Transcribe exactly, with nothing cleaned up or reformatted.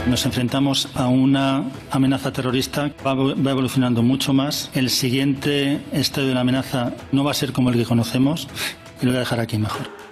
Nos enfrentamos a una amenaza terrorista que va, va evolucionando mucho más. El siguiente estadio de la amenaza no va a ser como el que conocemos y lo voy a dejar aquí mejor.